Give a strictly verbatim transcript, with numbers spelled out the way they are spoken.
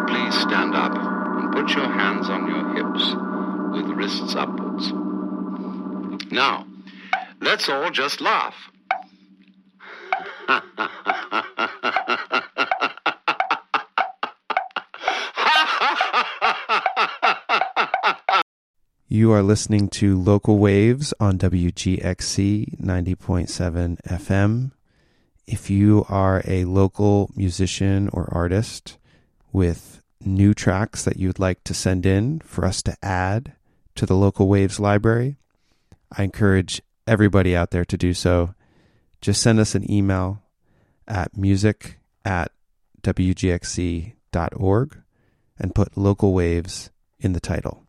please stand up and put your hands on your hips with the wrists upwards. Now, let's all just laugh. You are listening to Local Waves on W G X C ninety point seven F M. If you are a local musician or artist with new tracks that you'd like to send in for us to add to the Local Waves library, I encourage everybody out there to do so. Just send us an email at music at w g x c dot org and put Local Waves in the title.